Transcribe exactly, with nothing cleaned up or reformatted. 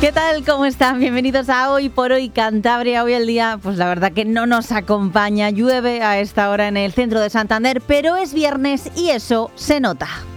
¿Qué tal? ¿Cómo están? Bienvenidos a Hoy por Hoy Cantabria. Hoy el día, pues la verdad que no nos acompaña. Llueve a esta hora en el centro de Santander, pero es viernes y eso se nota.